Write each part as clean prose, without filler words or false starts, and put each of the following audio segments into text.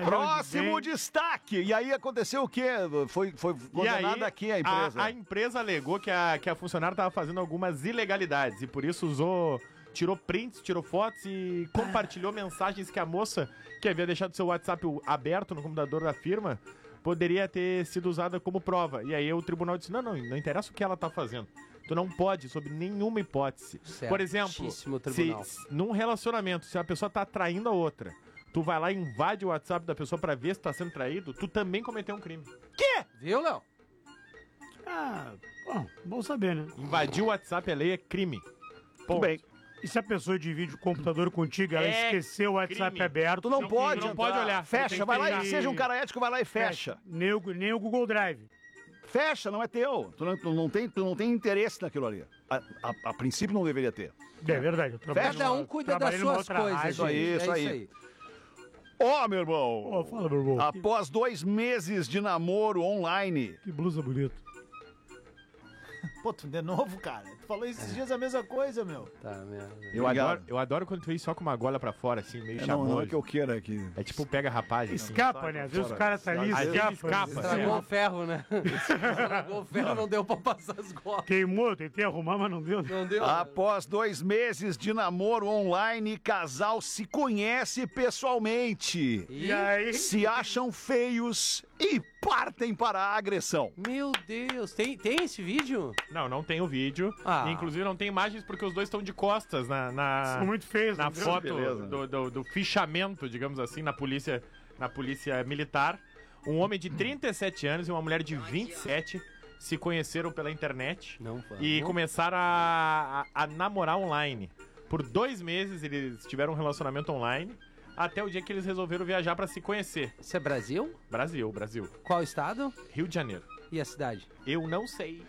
Próximo destaque. E aí aconteceu o quê? Foi condenada aqui a empresa. A empresa alegou que a funcionária estava fazendo algumas ilegalidades e por isso tirou prints, tirou fotos e compartilhou mensagens que a moça, que havia deixado seu WhatsApp aberto no computador da firma, poderia ter sido usada como prova. E aí o tribunal disse, não interessa o que ela tá fazendo. Tu não pode, sob nenhuma hipótese. Por exemplo, num relacionamento, se a pessoa tá traindo a outra, tu vai lá e invade o WhatsApp da pessoa pra ver se tá sendo traído, tu também cometeu um crime. Quê? Viu, Léo? Bom saber, né? Invadir o WhatsApp, a lei é crime. Tudo bem. E se a pessoa divide o computador contigo, ela esqueceu o WhatsApp crime. aberto... Tu não pode olhar. Fecha, vai lá e seja um cara ético, vai lá e fecha. Nem o Google Drive. Fecha, não é teu. Tu não tem interesse naquilo ali. A princípio não deveria ter. É verdade. Cada um cuida das suas coisas. Isso aí. Ó, meu irmão. Fala, meu irmão. Após 2 meses de namoro online... Que blusa bonita. Pô, tu de novo, cara? Tu falou esses dias a mesma coisa, meu. Tá, merda. Eu adoro quando tu vem só com uma gola pra fora, assim, meio Não é chamoso. que eu queira aqui. É tipo pega rapaz. Escapa, né? Às vezes o cara tá ali, escapa. Estragou o ferro, né? Estragou o ferro, não deu pra passar as golas. Queimou, eu tentei arrumar, mas não deu. Não deu. Após 2 meses de namoro online, casal se conhece pessoalmente. E aí? Se acham feios e partem para a agressão. Meu Deus, tem esse vídeo? Não tem o vídeo. Inclusive não tem imagens porque os dois estão de costas São muito feios. na não deu? foto do fichamento, digamos assim, na polícia militar. Um homem de 37 anos e uma mulher de 27 se conheceram pela internet e começaram a namorar online. Por 2 meses eles tiveram um relacionamento online. Até o dia que eles resolveram viajar pra se conhecer. Isso é Brasil? Brasil. Qual estado? Rio de Janeiro. E a cidade? Eu não sei.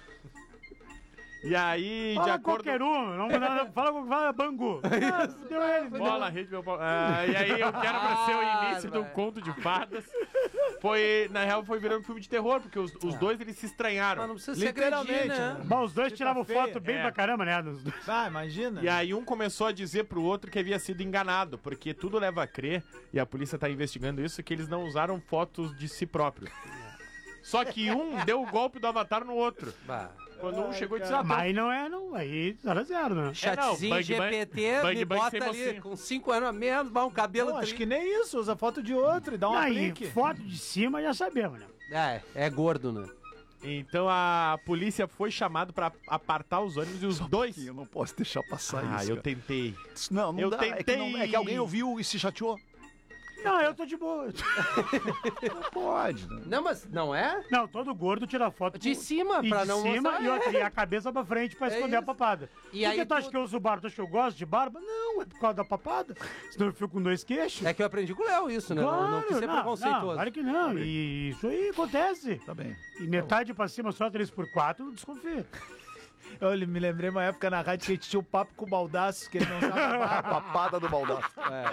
E aí, Fala de acordo... qualquer um, não fala Bangu. Deu ele. Bola, rede, meu pau. E aí eu quero pra ser o início de um conto de fadas. Na real, foi virando um filme de terror, porque os dois, eles se estranharam. Mas não precisa se agredir, né? Bom, os dois tiravam feia. foto bem pra caramba, né? Imagina. E aí um começou a dizer pro outro que havia sido enganado, porque tudo leva a crer, e a polícia tá investigando isso, que eles não usaram fotos de si próprio. Só que um deu o golpe do avatar no outro. Quando um chegou e disse... Mas aí 0-0, né? Chatzinho GPT, me bota ali com 5 anos a menos, um cabelo... Não, acho que nem isso, usa foto de outro e dá um aplique. Foto de cima já sabemos, né? É gordo, né? Então a polícia foi chamada pra apartar os ônibus e os dois... Eu não posso deixar passar isso. Eu tentei. Não eu dá. tentei. É que alguém ouviu e se chateou. Não, eu tô de boa. Não pode. Né? Não, mas não é? Não, todo gordo tira foto de cima, pra não mostrar. E a cabeça pra frente pra esconder a papada. E por aí que tu acha que eu uso barba? Tu acha que eu gosto de barba? Não, é por causa da papada. Senão eu fico com 2 queixos. É que eu aprendi com o Léo isso, né? Claro, não quis ser preconceituoso. Claro que não. E isso aí acontece. Tá bem. E metade pra cima só 3x4, desconfia. Eu me lembrei uma época na rádio que a gente tinha um papo com o Baldaço, que ele não sabe a papada do Baldaço.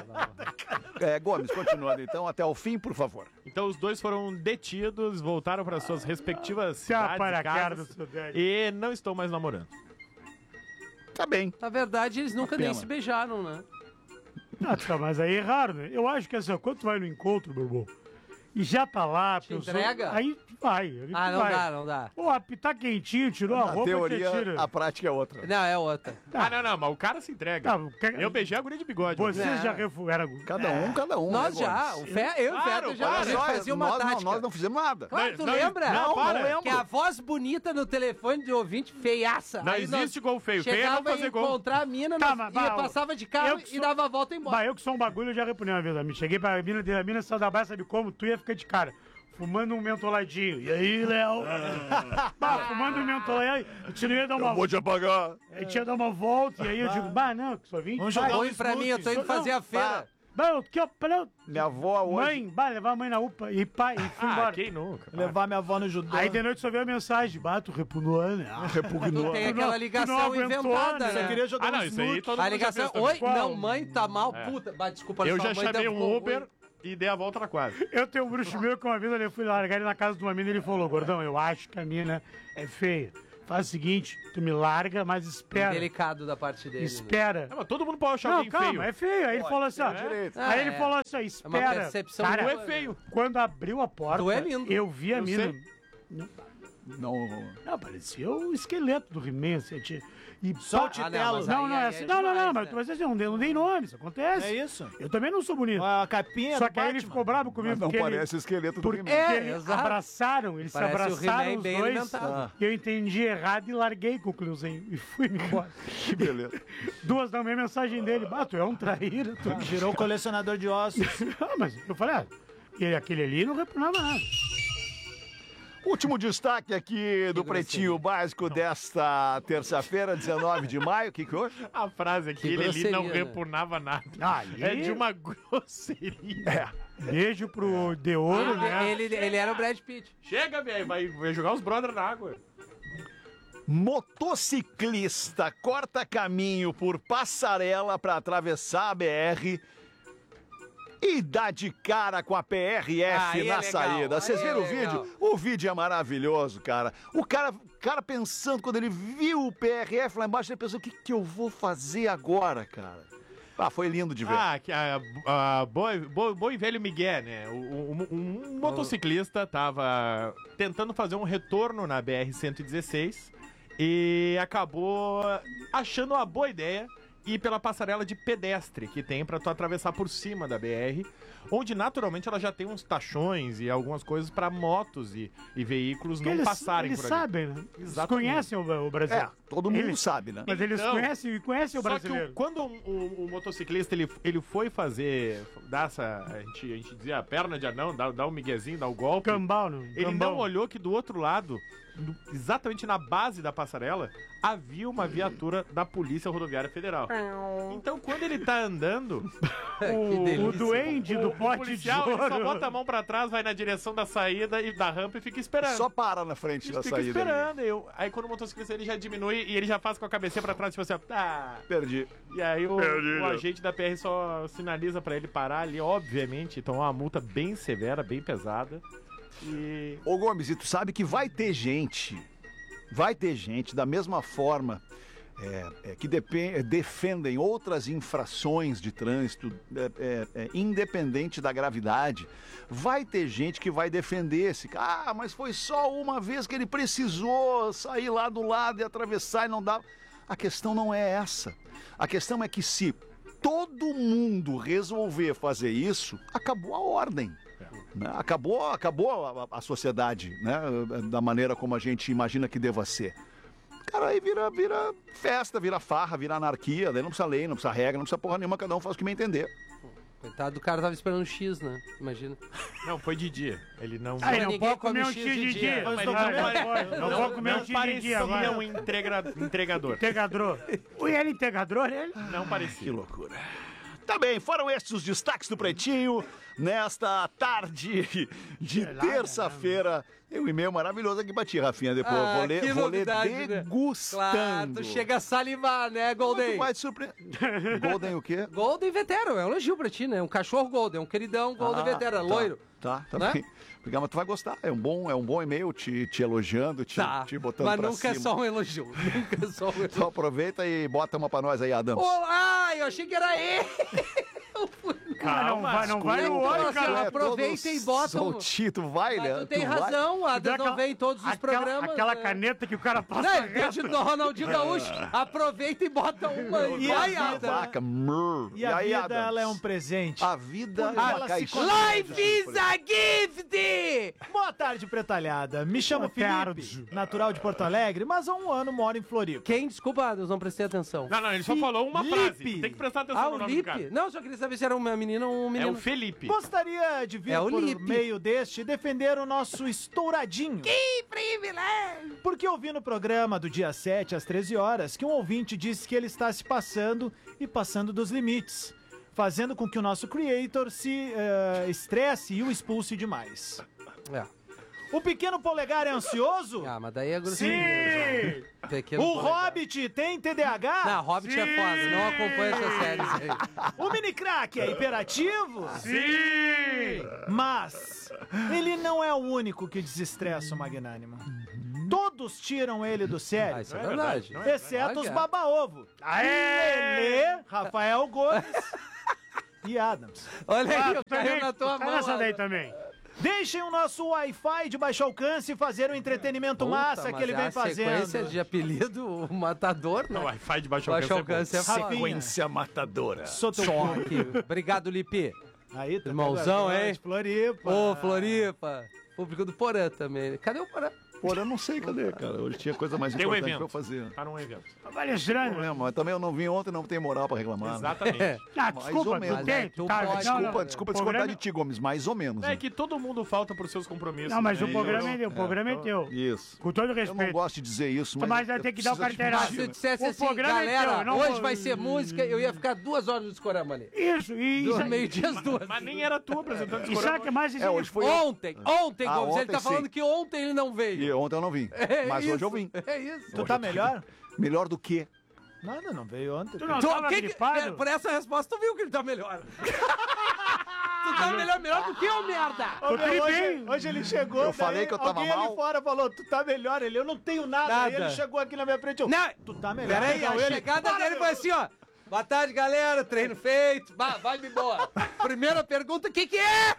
Gomes, continuando então, até o fim, por favor. Então os dois foram detidos, voltaram para suas respectivas cidades e casas e não estão mais namorando. Tá bem. Na verdade, eles nunca nem se beijaram, né? Mas aí é raro, né? Eu acho que assim, quando tu vai no encontro, meu irmão, e já tá lá, entrega? Aí vai. Não dá. Pô, tá quentinho, tirou a roupa, teoria, tira. a prática é outra. Não, é outra. Não, mas o cara se entrega. Eu beijei a guria de bigode. Vocês já refugaram. Cada um. Nós já. Eu e o Feta já. A gente fazia uma tática. Nós não fizemos nada. Claro, tu lembra? Não lembro. Que a voz bonita no telefone de ouvinte feiaça. Não existe gol feio. Feio é não fazer gol. Encontrar a mina, passava de carro e dava a volta e embora. Eu que sou um bagulho, eu já repunei uma vez. Eu cheguei pra mina saiu da base, sabe como? Tu ia ficar de cara. Fumando um mentoladinho. E aí, Léo? Fumando um mentoladinho. A gente não ia dar uma... Eu vou te apagar. A gente ia dar uma volta. E aí eu digo, não, que só vim... Põe pra mim, eu tô indo fazer a feira. Minha avó hoje... levar a mãe na UPA e fui embora. Quem nunca? Levar minha avó no judô. Aí de noite só veio a mensagem. Tu repugnou, né? Tu tem aquela ligação inventada, né? Você queria jogar isso aí todo mundo a ligação, oi, não, mãe, tá mal, puta. Desculpa, eu já chamei um Uber e dei a volta na quadra. Eu tenho um bruxo meu que uma vez eu fui largar ele na casa de uma mina e ele falou, gordão, eu acho que a mina é feia. faz o seguinte, tu me larga, mas espera. Delicado da parte dele. Espera. Mas todo mundo pode achar Não, alguém calma, feio. é feio. Aí ele falou assim, ó. Aí ele falou assim, ó, É uma espera. percepção Cara, Tu é feio. quando abriu a porta, Tu é lindo. eu vi a Eu mina. sei. Não. Parecia o esqueleto do He-Man, assim, e Só o Ah, não, Titelo. mas Não, aí não, é é assim. demais, Não, né? mas assim, não dei nome, isso acontece. É isso. Eu também não sou bonito. A capinha Só do que aí ele Batman. ficou bravo comigo Mas não porque parece o esqueleto do porque He-Man. eles exato. abraçaram, eles Parece se o abraçaram He-Man os bem dois. alimentado. E eu entendi errado e larguei com o Cleuzinho e fui embora. Que beleza. Duas da minha mensagem dele, tu é um traíra. Tu... Virou colecionador de ossos. Mas eu falei, aquele ali não repunava nada. Último destaque aqui do Pretinho Básico desta terça-feira, 19 de maio. O que houve? A frase Que aqui, ele ali não grosseria, né? repugnava nada. Aí, É de uma grosseria. beijo pro De Ouro, né? Ele era o Brad Pitt. Chega, velho, vai jogar os brothers na água. Motociclista corta caminho por passarela para atravessar a BR e dá de cara com a PRF Aí na é legal, saída. Vocês aí é viram o legal. vídeo? O vídeo é maravilhoso, cara. O cara pensando, quando ele viu o PRF lá embaixo, ele pensou, o que eu vou fazer agora, cara? Ah, foi lindo de ver. Ah, que a bom e velho Miguel, né? Um motociclista tava tentando fazer um retorno na BR-116 e acabou achando uma boa ideia ir pela passarela de pedestre que tem pra tu atravessar por cima da BR, onde naturalmente ela já tem uns tachões e algumas coisas pra motos e veículos não passarem eles por ali. sabem, né? Eles Exatamente. conhecem o Brasil. É, todo mundo Eles- sabe, né? Mas eles Então, conhecem o Só brasileiro. que quando o motociclista ele foi dar essa. A gente dizia a perna de anão, dá um miguezinho, dá o golpe. Cambal, não. Ele Cambal. não olhou que do outro lado, exatamente na base da passarela, havia uma viatura da Polícia Rodoviária Federal. Então, quando ele tá andando, O duende do o pote de policial ele só ouro. bota a mão pra trás, vai na direção da saída e da rampa e fica esperando. Só para na frente Ele da fica saída. ali. esperando. Aí quando o motociclista ele já diminui e ele já faz com a cabeça pra trás, tipo assim, ó, tá. Perdi. E aí o agente da PR só sinaliza pra ele parar ali, obviamente, tomar uma multa bem severa, bem pesada. E Ô Gomes, e tu sabe que vai ter gente da mesma forma que defendem outras infrações de trânsito, independente da gravidade. Vai ter gente que vai defender esse cara. Ah, mas foi só uma vez que ele precisou sair lá do lado e atravessar e não dá. A questão não é essa. A questão é que se todo mundo resolver fazer isso, acabou a ordem. Né? Acabou a sociedade, né? Da maneira como a gente imagina que deva ser. Cara, aí vira festa, vira farra, vira anarquia, daí não precisa lei, não precisa regra, não precisa porra nenhuma, cada um faz o que bem entender. Coitado do cara, tava esperando um X, né? Imagina. não, foi de dia. Ele não. Aí não ninguém pode come comer um X X de de dia. dia. Mas Não pode comer um X de dia parecia agora. um entregador. Integrador. Ele é integrador, ele? Não parecia. Que loucura. Tá bem, foram estes os destaques do Pretinho nesta tarde de terça-feira. Tem um e-mail maravilhoso aqui pra ti, Rafinha, depois. Ah, vou que ler novidade, né? degustando. Claro, tu chega a salivar, né, Golden? Tu vai te surpreender. Golden o quê? Golden Vetero, é um elogio pra ti, né? Um cachorro Golden, um queridão Golden Vetero, loiro. Tá Né? bem. Porque, mas tu vai gostar. É um bom e-mail te elogiando, te botando mas pra nunca é cima. só um elogio. Nunca é só um elogio. Então aproveita e bota uma pra nós aí, Adams. Olá, eu achei que era ele. Não vai no olho, Nossa, cara. aproveita e bota um- Soltito, vai, Mas né? tu tem vai. razão, o Adams não vem em todos os programas. Aquela né? caneta que o cara passa Não, ele tem reto. do Ronaldinho Gaúcho. Aproveita e bota uma. E vai, a Adams. Vaca, mrr. E a aí, vida, Adams? ela é um presente. A vida é ela uma se caixinha. Life is a gift! Boa tarde, pretalhada. Me chamo Boa tarde. Felipe, natural de Porto Alegre, mas há um ano moro em Floripa. Quem? Desculpa, Adams, não prestei atenção. Não, ele só falou uma frase. Tu tem que prestar atenção Ah, no o nome do cara. Lipe? Não, só queria saber se era uma menina ou um É menino. o Felipe. Gostaria de vir É o por Lipe. meio deste defender o nosso estouradinho. Que privilégio! Porque eu vi no programa do dia 7, às 13 horas, que um ouvinte disse que ele está se passando e passando dos limites, fazendo com que o nosso creator se estresse e o expulse demais. É. O pequeno polegar é ansioso? Ah, mas daí é Sim! grosseiro. Pequeno O polegar. Hobbit tem TDAH? Não, Hobbit é foda, não acompanha essas séries aí. O mini crack é hiperativo? Sim! Mas ele não é o único que desestressa o magnânimo. Todo todos tiram ele do sério. Isso é verdade. Exceto os baba-ovo. Aê! Lelê, Rafael Gomes e Adams. Olha aí, eu também, caiu na tua tá mão. nessa daí também. Deixem o nosso Wi-Fi de baixo alcance e fazer o entretenimento massa Puta, que ele mas vem a fazendo. sequência de apelido, o matador, Não, não. Wi-Fi de baixo Baixo alcance. alcance é Rafinha. foda. Sequência matadora. Sou teu Só cu. aqui. Obrigado, Lipe. Aí, tá Irmãozão, pegando hein? Floripa. Ô, Floripa. Público do Porã também. Cadê o Porã? Porra, eu não sei cadê, cara. Hoje tinha coisa mais Tem um importante evento. pra eu fazer. Tá num evento. Vale estranho. Problema, mas também eu não vim ontem, não tem moral pra reclamar. né? Exatamente. Ah, Mais desculpa, ou menos. tu tem. Tu Tá, pode. não, Desculpa discordar programa- de ti, Gomes, mais ou menos. É né? que todo mundo falta pros seus compromissos. Não, mas né? o programa é Eu- teu. O programa é teu. Isso. Com todo Eu não respeito. gosto de dizer isso, mas... Mas vai ter que dar o preciso carteirado. Se tu admitir, né? dissesse O assim, programa é galera, teu, não hoje vou- vai ser música, eu ia ficar 2 horas no discorama ali. Isso, e... Do meio-dia às 2. Mas nem era tu apresentando E sabe o que mais... hoje foi... Ontem, Gomes. ontem Ele tá falando sim. que ontem ele não veio. E ontem eu não vim. É Mas hoje isso, eu vim. É isso. Tu tá melhor? Melhor do que? Nada, não veio ontem. Tu não Tu, tava que- gripado? por essa resposta, tu viu que ele tá melhor. Tu tá melhor do que eu, merda. Ô, meu, bem. hoje ele chegou, Eu falei que eu tava alguém mal. ali fora falou, tu tá melhor, ele, eu não tenho nada. Aí Nada. ele chegou aqui na minha frente, eu, Não, tu tá melhor. peraí, Não, a ele, chegada "Para, dele meu." foi assim, ó. Boa tarde, galera, treino feito. Vai-me embora. Primeira pergunta, o que é?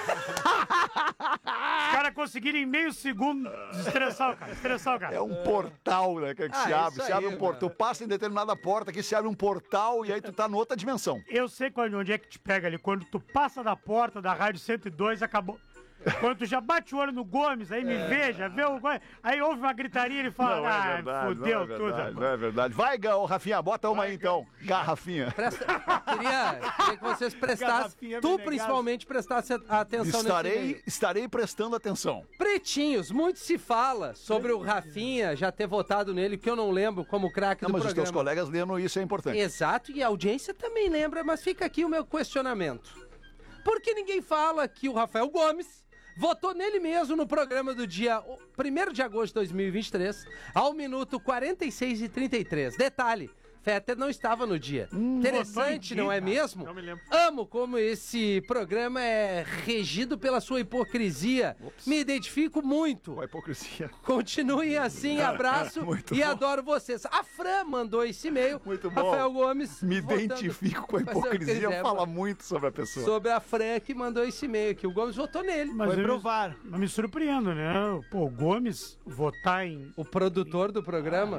Os caras conseguiram em meio segundo estressar o cara. É um portal, né, que se abre. isso Se abre aí, um portal. Tu passa em determinada porta, aqui se abre um portal e aí tu tá noutra dimensão. Eu sei onde é que te pega ali. Quando tu passa da porta da Rádio 102, acabou. Quando tu já bate o olho no Gomes, aí me vê, já vê o Gomes, aí ouve uma gritaria e ele fala, fudeu tudo. rapaz." Não é verdade. Vai, Rafinha, bota uma aí então. Garrafinha. Queria que vocês prestassem, Garrafinha tu Menegasso. principalmente prestasse atenção nesse e-mail. Estarei prestando atenção. Pretinhos, muito se fala sobre o Rafinha já ter votado nele, que eu não lembro como craque Não, do mas os teus programa. colegas lendo isso é importante. Exato, e a audiência também lembra, mas fica aqui o meu questionamento. Por que ninguém fala que o Rafael Gomes votou nele mesmo no programa do dia 1º de agosto de 2023, ao minuto 46:33? Detalhe, Fetter não estava no dia. Interessante, votou em não é quem, mesmo? Não me lembro. Amo como esse programa é regido pela sua hipocrisia. Me identifico muito. Com a hipocrisia. Continuem assim, abraço Muito e bom. adoro vocês. A Fran mandou esse e-mail. Muito bom. Rafael Gomes. Me votando- identifico com a Fazer o que hipocrisia, quiser, fala mano. muito sobre a pessoa. Sobre a Fran que mandou esse e-mail aqui. O Gomes votou nele. Mas Foi eu pro VAR. Mas me surpreendo, né? Pô, o Gomes votar em... O produtor do programa.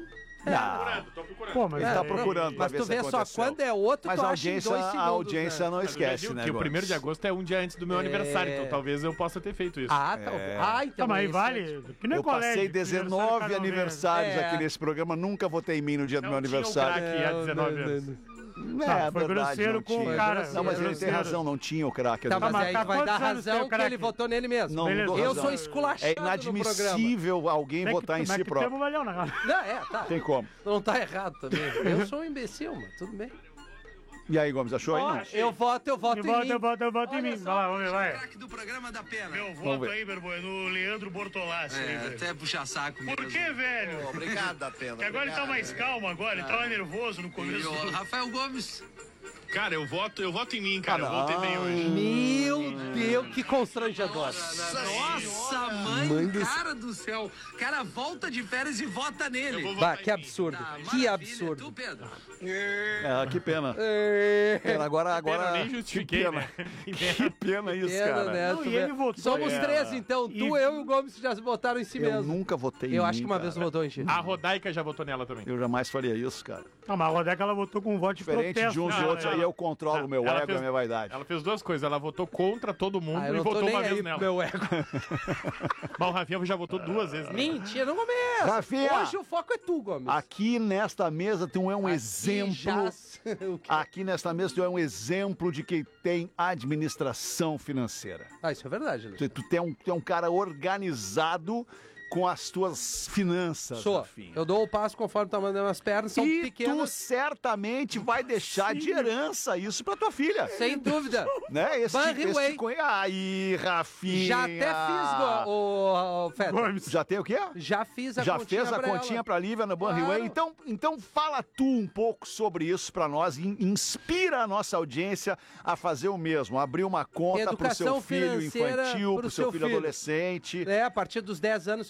Tô procurando. Pô, mas... Ele tá é- procurando pra Mas ver tu se vê só aconteceu. quando é outro, Mas tu a acha em audiência, 2 segundos. a audiência né? não Mas eu já esquece, digo né, que o Gomes? 1º de agosto é um dia antes do meu aniversário, então talvez eu possa ter feito isso. Ah, talvez. Ah, então. Tá, mas aí esse vale. Que nem Eu colégio. passei que 19 aniversário cada um aniversários É. aqui nesse programa, nunca votei em mim no dia do Não meu tinha o aniversário. craque há 19 anos. É, foi grosseiro não com o tinha. cara. Não, mas ele tem grosseiro. razão, não tinha o craque. Tá, mas mas aí tá tu vai dar quantos anos tem razão o que ele craque? votou nele mesmo. Não, Beleza. dou Eu razão. sou esculachado É no programa. inadmissível alguém Mas votar em mas si que próprio. tempo valeu, na real. Não, tá. Tem como. Não tá errado também. Eu sou um imbecil, mano. Tudo bem. E aí, Gomes, achou aí? Não? Eu voto Eu em mim. voto em mim. Vai lá, vamos ver, vai. Craque do programa da pena. Meu Vamos voto ver. aí, meu irmão, é no Leandro Bortolassi. aí, velho. Até puxar saco mesmo. Por que, velho? Obrigado da pena. Porque agora ele tá mais calmo agora, ele tava nervoso no E começo. o Rafael Gomes. Cara, eu voto em mim, cara. Eu voltei bem hoje. Meu Deus, que constrangedor. Nossa, mãe, cara do céu. Cara, volta de férias e vota nele. Bah, que absurdo. Tá, Que maravilha. absurdo. Tu, Pedro? É, que pena. Pena, agora. Eu nem justifiquei, que pena. né? Que pena isso, Pena, cara. né? Não, Tu e vê. ele votou. Somos É. 3, então. Tu, eu e o Gomes já votaram em si Eu mesmo. nunca votei em Eu mim, acho que uma vez cara. votou em ti. A Rodaica já votou nela também. Eu jamais faria isso, cara. Não, mas a Rodeca ela votou com um voto de Diferente protesto. de uns e Não, outros, ela- aí eu controlo o meu ela ego e fez- a minha vaidade. Ela fez duas coisas. Ela votou contra todo mundo Ah, eu e não tô votou nem uma aí vez pro nela. meu ego. Mas o Rafinha já votou 2 vezes. Né? Mentira, não começa. Rafinha! Hoje o foco é tu, Gomes. Aqui nesta mesa tu é um Aqui exemplo. já- O quê? Aqui nesta mesa tu é um exemplo de quem tem administração financeira. Ah, isso é verdade, Luiz. Tu é um cara organizado com as tuas finanças, Sou. Rafinha. Eu dou o passo conforme o tamanho das minhas pernas, são E tu pequenas. certamente vai deixar de herança isso pra tua filha. Sem dúvida. Né? Banriway. Aí, Rafinha. Já até fiz o Feta. Gomes. Já tem o quê? Já fiz a Já continha fez a pra continha ela. pra Lívia no Banriway? Claro. Então fala tu um pouco sobre isso pra nós. Inspira a nossa audiência a fazer o mesmo. Abrir uma conta pro seu Educação filho financeira infantil, pro pro seu seu filho filho. adolescente. É, a partir dos 10 anos,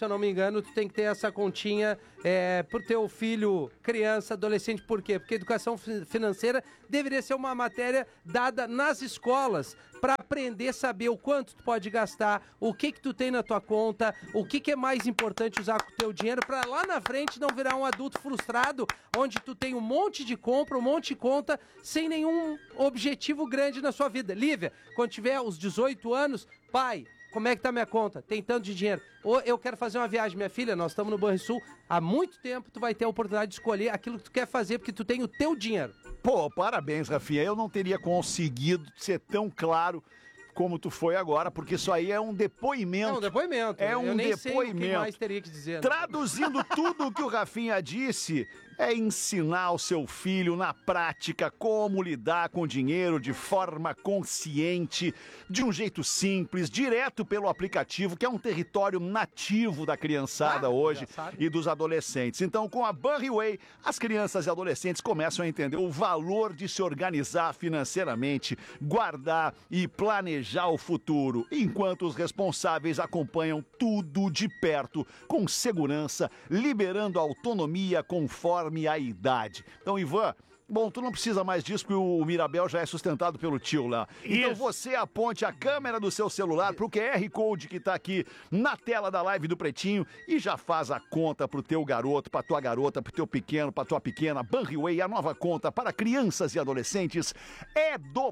eu não me engano, tu tem que ter essa continha pro teu filho, criança, adolescente. Por quê? Porque educação financeira deveria ser uma matéria dada nas escolas para aprender a saber o quanto tu pode gastar, o que tu tem na tua conta, o que é mais importante usar com o teu dinheiro para lá na frente não virar um adulto frustrado, onde tu tem um monte de compra, um monte de conta, sem nenhum objetivo grande na sua vida. Lívia, quando tiver os 18 anos, pai, como é que tá minha conta? Tem tanto de dinheiro. Ou eu quero fazer uma viagem, minha filha, nós estamos no Banrisul, há muito tempo tu vai ter a oportunidade de escolher aquilo que tu quer fazer, porque tu tem o teu dinheiro. Pô, parabéns, Rafinha. Eu não teria conseguido ser tão claro como tu foi agora, porque isso aí é um depoimento. É um depoimento. É um eu nem depoimento. sei o que mais teria que dizer. Né? Traduzindo tudo o que o Rafinha disse, é ensinar o seu filho na prática como lidar com dinheiro de forma consciente, de um jeito simples, direto pelo aplicativo, que é um território nativo da criançada hoje e dos adolescentes. Então, com a Banriway, as crianças e adolescentes começam a entender o valor de se organizar financeiramente, guardar e planejar o futuro, enquanto os responsáveis acompanham tudo de perto, com segurança, liberando autonomia conforme a idade. Então, Ivan, bom, tu não precisa mais disso, porque o Mirabel já é sustentado pelo tio lá. Então você aponte a câmera do seu celular pro QR Code que tá aqui na tela da live do Pretinho e já faz a conta pro teu garoto, pra tua garota, pro teu pequeno, pra tua pequena. Banriway, a nova conta para crianças e adolescentes, é do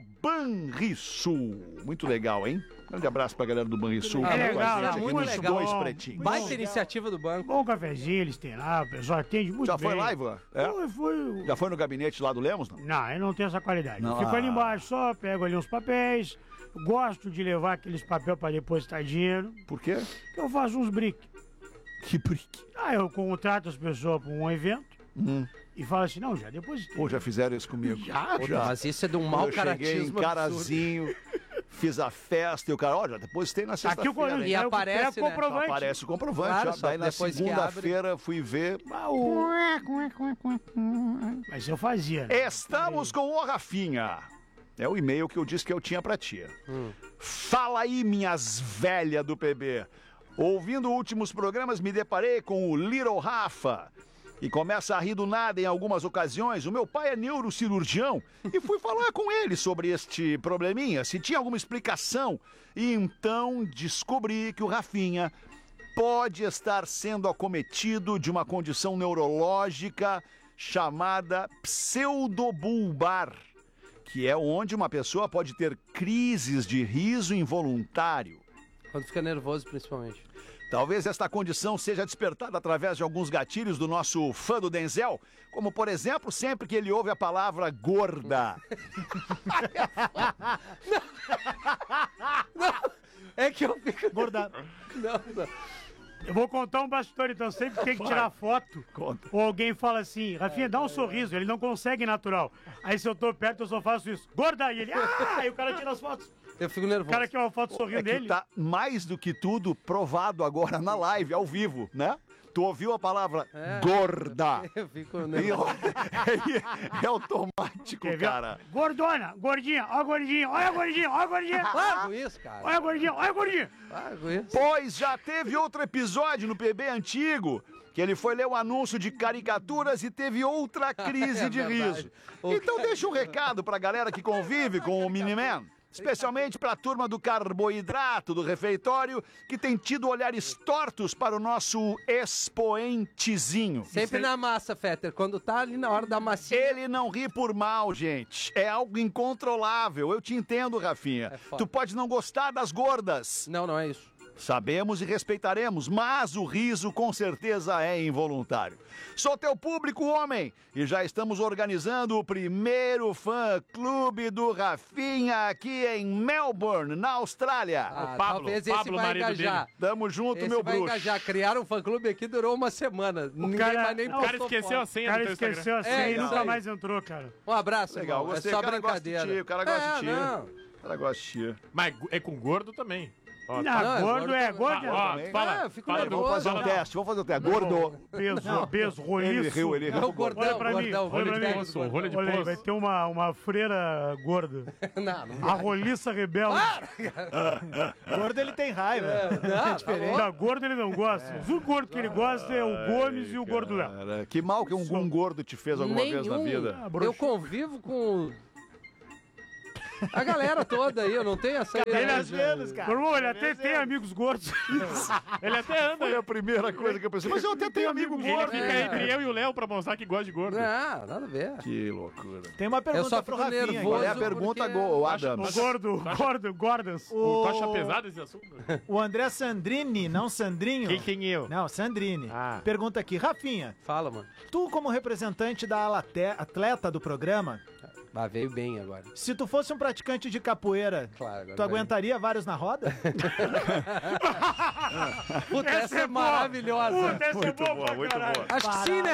Banrisul. Muito legal, hein? Grande abraço pra galera do Banrisul. É legal, muito legal. Dois Pretinhos. Baita iniciativa do banco. Bom cafezinho eles têm lá, o pessoal atende muito Já bem. foi lá, Ivan? É? Foi. Já foi no gabinete lá do Lemos? Não? Não, eu não tenho essa qualidade. Não, Eu fico ali embaixo só, pego ali uns papéis, gosto de levar aqueles papéis pra depositar dinheiro. Por quê? Eu faço uns brick. Que brique. Eu contrato as pessoas pra um evento e falo assim, não, já depositei. Pô, já fizeram isso comigo. Já. Mas isso é de um mau Eu cheguei em caratismo carazinho, fiz a festa e o cara, olha, depositei na Aqui o sexta-feira. E aparece, né? comprovante. Aparece o comprovante. Claro, ó. só Daí na depois que segunda-feira fui ver. Mas eu fazia. Estamos com o Rafinha. É o e-mail que eu disse que eu tinha pra ti. Fala aí, minhas velhas do PB. Ouvindo últimos programas, me deparei com o Little Rafa. E começa a rir do nada em algumas ocasiões. O meu pai é neurocirurgião e fui falar com ele sobre este probleminha, se tinha alguma explicação. E então descobri que o Rafinha pode estar sendo acometido de uma condição neurológica chamada pseudobulbar, que é onde uma pessoa pode ter crises de riso involuntário. Quando fica nervoso, principalmente. Talvez esta condição seja despertada através de alguns gatilhos do nosso fã do Denzel, como, por exemplo, sempre que ele ouve a palavra gorda. Não, é que eu fico... Gorda. Não. Eu vou contar um bastidor, então sempre que tem que tirar foto. Conta. Ou alguém fala assim, Rafinha, dá um sorriso, ele não consegue natural. Aí se eu tô perto, eu só faço isso. Gorda! E ele, aí o cara tira as fotos. Eu fico O nervoso. cara quer uma foto sorrindo É que dele. tá mais do que tudo provado agora na live, ao vivo, né? Tu ouviu a palavra gorda. Eu fico E nervoso. é automático, Quer ver? cara. Gordona, gordinha, ó a gordinha, olha a gordinha, olha a gordinha. Largo isso, cara. Olha a gordinha, olha a gordinha. Largo isso. Pois já teve outro episódio no PB antigo, que ele foi ler o anúncio de caricaturas e teve outra crise É de verdade. riso. Então deixa um recado pra galera que convive com o Miniman. Especialmente para a turma do carboidrato do refeitório, que tem tido olhares tortos para o nosso expoentezinho. Sempre na massa, Fetter. Quando tá ali na hora da massinha. Ele não ri por mal, gente. É algo incontrolável. Eu te entendo, Rafinha. É foda. Tu pode não gostar das gordas. Não é isso. Sabemos e respeitaremos, mas o riso com certeza é involuntário. Sou teu público, homem, e já estamos organizando o primeiro fã-clube do Rafinha aqui em Melbourne, na Austrália. Talvez esse Pablo, vai marido engajar. Tamo junto, Esse meu vai bruxo. engajar. Criaram um fã-clube aqui, durou uma semana. Ninguém cara- mais nem não, O cara postou esqueceu a foto. O senha do cara teu Instagram. esqueceu assim É, e isso nunca aí. mais entrou, cara. Um abraço, Legal, irmão. gostei. É só O cara gosta de brincadeira. ti, o cara gosta de ti. Não. O cara gosta de ti. Mas é com gordo também. Ó, Não, gordo é gordo. fala, eu fico fala nervoso. Vamos fazer um teste, vamos fazer um teste. Gordo. Peso, Ele roliço. riu, ele É riu. o gordão, Olha pra mim, gordão, olha pra mim. técnico, Poço, gordão. rolha de Olha aí, poço. vai ter uma freira gorda. Não, A roliça rebelde. Gordo ele tem raiva. não, Da gordo ele não gosta. Os únicos gordos que ele gosta é o Gomes e o Gordo Léo. Cara, que mal que um gordo te fez alguma vez na vida. Eu convivo com a galera toda aí, eu não tenho essa... Ele Às vezes, cara. Meu irmão, ele até tem amigos gordos. Ele até anda. Foi a primeira coisa que eu pensei. Mas eu até tenho amigo Ele gordo. fica entre eu e o Léo pra mostrar que gosta de gordo. Não, nada a ver. Que loucura. Tem uma Eu pergunta só pro fico Rafinha. nervoso. Qual é a porque- pergunta, Adams? Gordons. Tu acha pesado esse assunto? O André Sandrini, não Sandrinho. Quem eu? Não, Sandrini. Ah. Pergunta aqui, Rafinha, Fala, mano. tu como representante da atleta do programa, Ah, veio bem agora. se tu fosse um praticante de capoeira, Claro, agora tu vai. aguentaria vários na roda? Puta, essa é maravilhosa. Puta, essa é boa pra caralho. Acho que sim, né?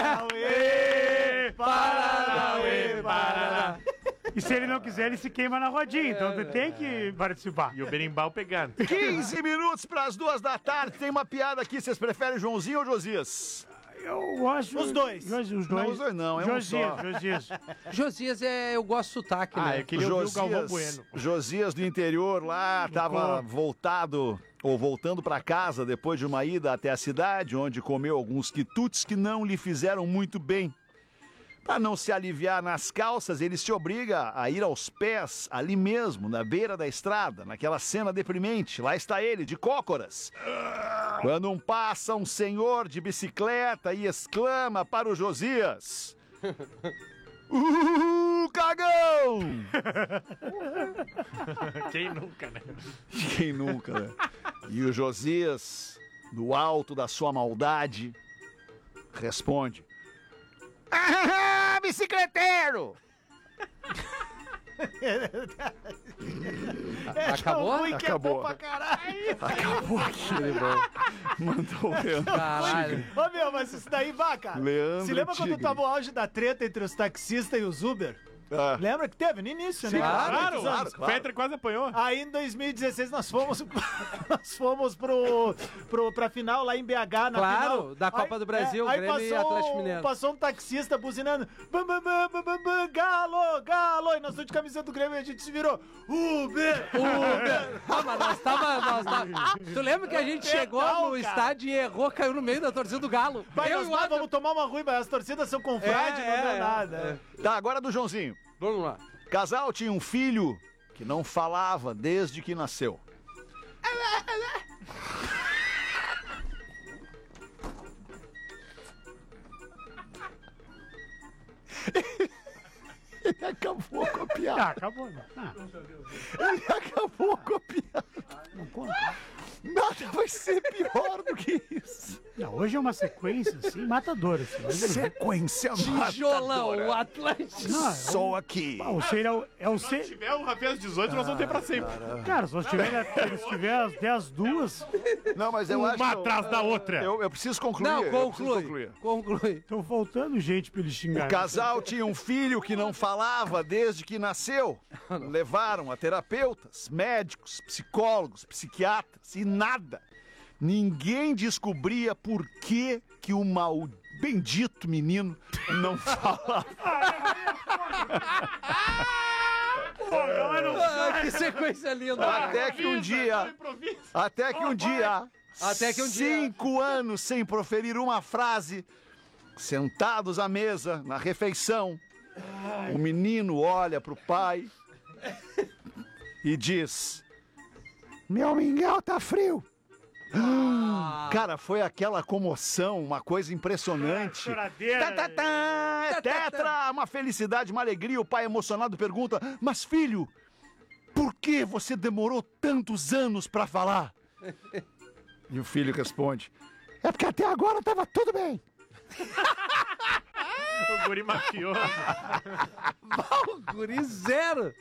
Paranauê, Paraná. E se ele não quiser, ele se queima na rodinha. Então tu tem que participar. E o berimbau pegando. 15 minutos para as 2 da tarde. Tem uma piada aqui. Vocês preferem Joãozinho ou Josias? Eu gosto... Os dois. Os dois. Não, os dois não, é um só. Josias. Josias eu gosto do sotaque, Ah, né? eu queria ouvir o Galvão Bueno. Josias do interior lá, tava voltando para casa depois de uma ida até a cidade, onde comeu alguns quitutes que não lhe fizeram muito bem. Para não se aliviar nas calças, ele se obriga a ir aos pés, ali mesmo, na beira da estrada, naquela cena deprimente. Lá está ele, de cócoras. Quando passa um senhor de bicicleta e exclama para o Josias: cagão! Quem nunca, né? Quem nunca, né? E o Josias, do alto da sua maldade, responde: bicicleteiro! Acabou? Ruim que é Acabou. bom pra caralho. Acabou aquele Mandou o Leandro. Caralho. Ô, meu, mas isso daí vai, cara. Leandro Se lembra quando Tigre. tava o auge da treta entre os taxistas e os Uber? Ah. Lembra que teve no início, né? claro, Muitos anos. O Petra quase apanhou. Aí em 2016 nós fomos pra final lá em BH, na Claro, final. da Copa do Brasil, aí Grêmio e Atlético Mineiro. Passou um taxista buzinando, bam, bam, bam, bam, bam, bam, galo, galo, e nós estamos de camiseta do Grêmio e a gente se virou, Uber. Ah, mas nós tava... Tu lembra que a gente chegou no estádio e errou, caiu no meio da torcida do Galo? Vai, Eu nós e o Adam- vamos tomar uma ruim, mas as torcidas são confrades, não deu nada. Tá, agora do Joãozinho. Vamos lá. Casal tinha um filho que não falava desde que nasceu. Ele acabou com a piada. Acabou. Ele acabou com a piada. Não conta. Nada vai ser pior do que isso. Não, hoje é uma sequência, assim, matadora. Assim. Sequência Tijolão, o matadora. Atlético. Não, Só aqui. o ser é o Se ser... tiver o Rafinha às 18, nós vamos ter pra sempre. Cara, se tiver às 2, Não, mas eu acho Uma que atrás da outra. eu preciso concluir. Não, eu preciso conclui. Conclui. estão faltando gente pra ele xingar. O casal tinha um filho que não falava desde que nasceu. Levaram a terapeutas, médicos, psicólogos, psiquiatras e nada. Ninguém descobria por que o bendito menino não falava. Ah, que sequência linda. Até que um dia, 5 anos sem proferir uma frase, sentados à mesa, na refeição, o menino olha pro pai e diz: meu mingau tá frio. Cara, foi aquela comoção, uma coisa impressionante. Choradeira. É tetra, uma felicidade, uma alegria. O pai emocionado pergunta: mas filho, por que você demorou tantos anos pra falar? E o filho responde: é porque até agora tava tudo bem. O guri mafioso. O guri zero.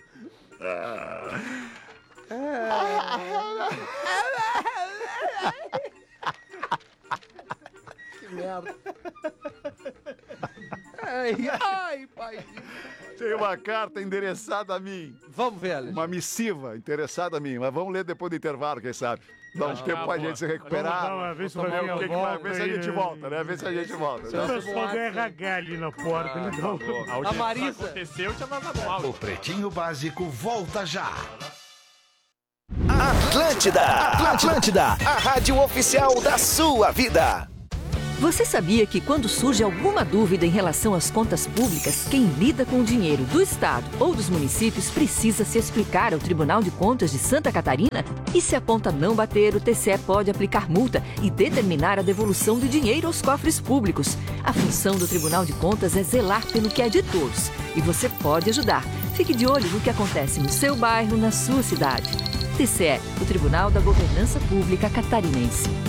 Que merda. Ai, pai. Tem uma carta endereçada a mim. Vamos ver, Alexandre. Uma missiva interessada a mim. Mas vamos ler depois do intervalo, quem sabe. Dá um tempo pra gente se recuperar. Vê se vai vir a Ver volta se a aí, gente né? volta, né? Ver se a gente volta. O pessoal do RH ali na porta. Ele dá um... A Marisa. Aconteceu, tinha mandado um áudio. O Pretinho Básico volta já. Atlântida, a rádio oficial da sua vida. Você sabia que quando surge alguma dúvida em relação às contas públicas, quem lida com o dinheiro do Estado ou dos municípios precisa se explicar ao Tribunal de Contas de Santa Catarina? E se a conta não bater, o TCE pode aplicar multa e determinar a devolução do dinheiro aos cofres públicos. A função do Tribunal de Contas é zelar pelo que é de todos. E você pode ajudar. Fique de olho no que acontece no seu bairro, na sua cidade. TCE, o Tribunal da Governança Pública Catarinense.